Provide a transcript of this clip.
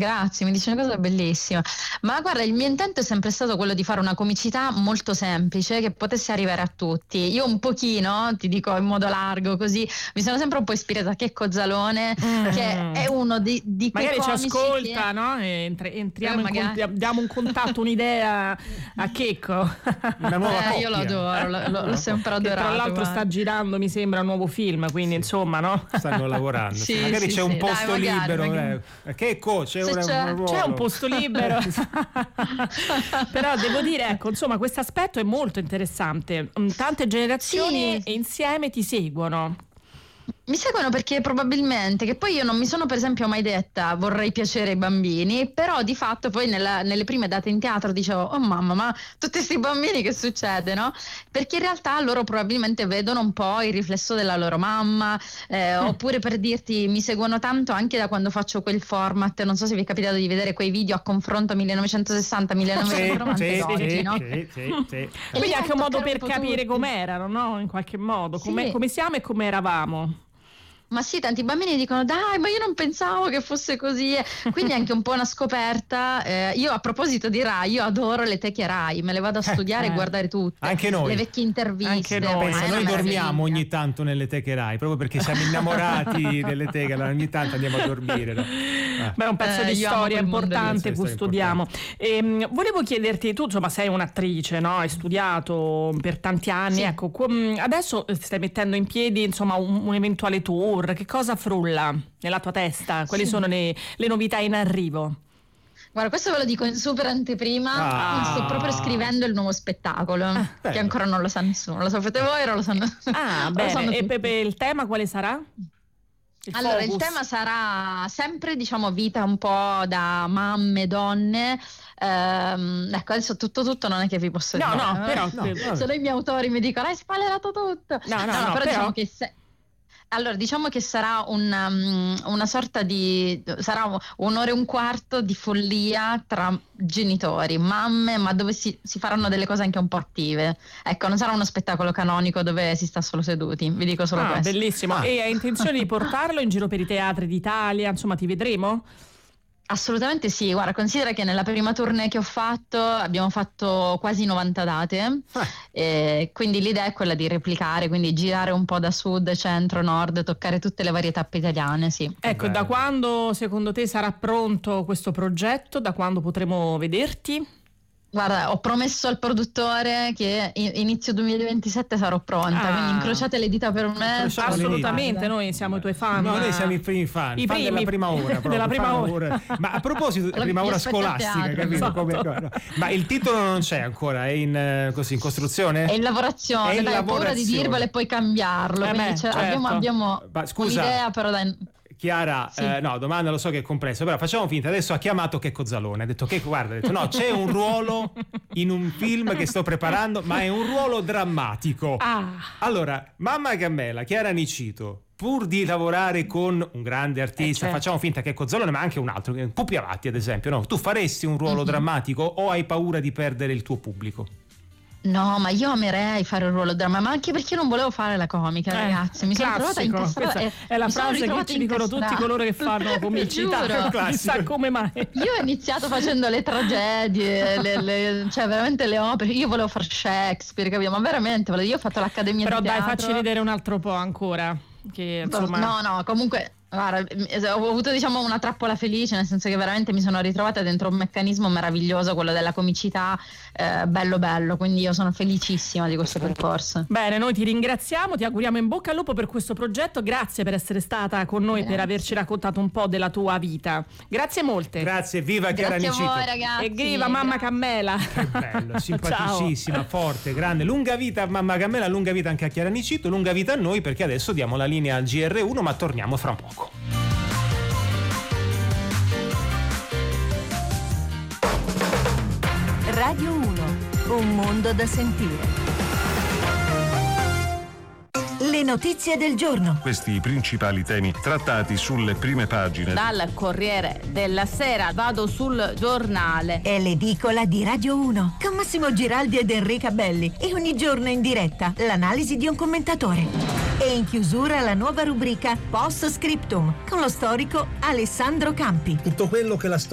grazie, mi dice una cosa bellissima. Ma guarda, il mio intento è sempre stato quello di fare una comicità molto semplice che potesse arrivare a tutti. Io un pochino, ti dico in modo largo così, mi sono sempre un po' ispirata a Checco Zalone, che è uno di quei magari ci comici ascolta, che... no? Entriamo magari. diamo un contatto, un'idea a Checco. Una nuova coppia. Io lo adoro, l'ho sempre Che adorato. tra l'altro guarda. sta girando, mi sembra, un nuovo film, quindi insomma, no? Stanno lavorando. Sì, magari sì, c'è un sì. posto Dai, magari, libero. magari. Checco, c'è Se un ruolo. C'è un posto libero. Però devo dire, ecco, insomma, questo aspetto è molto interessante. Tante generazioni Sì. insieme ti seguono. Mi seguono perché probabilmente, che poi io non mi sono per esempio mai detta vorrei piacere ai bambini, però di fatto poi nelle prime date in teatro dicevo oh mamma, ma tutti questi bambini che succede, no? Perché in realtà loro probabilmente vedono un po' il riflesso della loro mamma, oppure per dirti mi seguono tanto anche da quando faccio quel format, non so se vi è capitato di vedere quei video a confronto 1960-1990 Sì, oggi, no? sì. Quindi lì anche un modo per toccare un po' capire tutti. com'erano, no? In qualche modo, Sì. come siamo e come eravamo. Ma sì, tanti bambini dicono dai, ma io non pensavo che fosse così. Quindi è anche un po' una scoperta. Io a proposito di Rai, io adoro le teche Rai, me le vado a studiare e guardare tutte. Anche noi. Le vecchie interviste. Anche noi. Pensa, ma è noi una dormiamo meraviglia. ogni tanto nelle teche Rai, proprio perché siamo innamorati delle teche, allora ogni tanto andiamo a dormire. No? Beh, un pezzo di io amo storia quel mondo lì. importante, Storia custodiamo. Volevo chiederti, tu insomma sei un'attrice, no? Hai studiato per tanti anni, Sì. ecco, adesso stai mettendo in piedi insomma un eventuale tour, che cosa frulla nella tua testa? Quali sono le novità in arrivo? Guarda, questo ve lo dico in super anteprima. Sto proprio scrivendo il nuovo spettacolo, che bello. ancora non lo sa nessuno. Lo sapete voi o lo sanno? Ah, lo sanno bene. E tutti. Pepe, il tema quale sarà? Allora, il focus? tema sarà sempre, diciamo, vita un po' da mamme, donne. Ecco, adesso tutto non è che vi posso No, dire. no, però Se no i miei autori mi dicono hai spoilerato tutto. No, però diciamo che allora, diciamo che sarà una sorta di... sarà un'ora e un quarto di follia tra genitori, mamme, ma dove si faranno delle cose anche un po' attive. Ecco, non sarà uno spettacolo canonico dove si sta solo seduti, vi dico solo questo. Bellissimo. E hai intenzione di portarlo in giro per i teatri d'Italia? Insomma, ti vedremo? Assolutamente sì, guarda, considera che nella prima tournée che ho fatto abbiamo fatto quasi 90 date, quindi l'idea è quella di replicare, quindi girare un po' da sud, centro, nord, toccare tutte le varie tappe italiane, sì. Ecco, da quando secondo te sarà pronto questo progetto? Da quando potremo vederti? Guarda, ho promesso al produttore che inizio 2027 sarò pronta, quindi incrociate le dita per me. Assolutamente, noi siamo i tuoi fan. No, noi siamo i primi fan, I primi della prima ora. Proprio, della prima ora. Ma a proposito della prima Vi ora aspetto a scolastica, teatro, capito? esatto. No. Ma il titolo non c'è ancora, è in costruzione? È in lavorazione, È in dai, ho paura di lavorazione. dirvelo e poi cambiarlo. Quindi certo. abbiamo Ma scusa, un'idea, però dai. Chiara, Sì. no, domanda lo so che è complesso, però facciamo finta, adesso ha chiamato Checco Zalone, ha detto che guarda, ha detto no, c'è un ruolo in un film che sto preparando, ma è un ruolo drammatico. Allora, mamma Gammela, Chiara Nicito, pur di lavorare con un grande artista, certo. facciamo finta che Checco Zalone, ma anche un altro, Pupi Avati ad esempio, no? Tu faresti un ruolo drammatico o hai paura di perdere il tuo pubblico? No, ma io amerei fare un ruolo dramma, ma anche perché non volevo fare la comica, ragazzi. Mi sono trovata incastrata. Questa è la frase che ci dicono tutti coloro che fanno comicità. Giuro. Chissà come mai. Io ho iniziato facendo le tragedie, cioè veramente le opere. Io volevo fare Shakespeare, capito? Ma veramente, io ho fatto l'accademia Però di dai, teatro. facci vedere un altro po' ancora. Che, insomma... No, comunque. Guarda, ho avuto diciamo una trappola felice, nel senso che veramente mi sono ritrovata dentro un meccanismo meraviglioso, quello della comicità, bello, quindi io sono felicissima di questo percorso. Bene, noi ti ringraziamo, ti auguriamo in bocca al lupo per questo progetto, grazie per essere stata con noi, per averci raccontato un po' della tua vita. Grazie molte. Grazie, viva Chiara Grazie Nicito. a voi ragazzi. E viva mamma Cammela. Che bello, simpaticissima, forte, grande, lunga vita a mamma Gammela, lunga vita anche a Chiara Nicito, lunga vita a noi, perché adesso diamo la linea al GR1, ma torniamo fra poco. Radio 1, un mondo da sentire. Le notizie del giorno. Questi i principali temi trattati sulle prime pagine. Dal Corriere della Sera vado sul Giornale. È l'edicola di Radio 1 con Massimo Giraldi ed Enrica Belli e ogni giorno in diretta l'analisi di un commentatore. E in chiusura la nuova rubrica Post Scriptum con lo storico Alessandro Campi. Tutto quello che la